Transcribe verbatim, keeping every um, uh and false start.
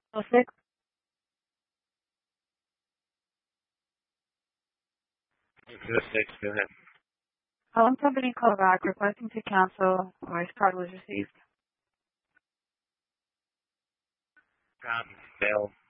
Oh, six. Zero six, go ahead. Hello, company call back requesting to cancel or his card was received. Um, failed.